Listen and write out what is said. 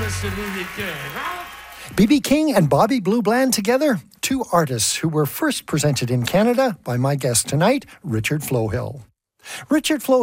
B.B. King and Bobby Blue Bland together, two artists who were first presented in Canada by my guest tonight, Richard Flohill. Richard Flohill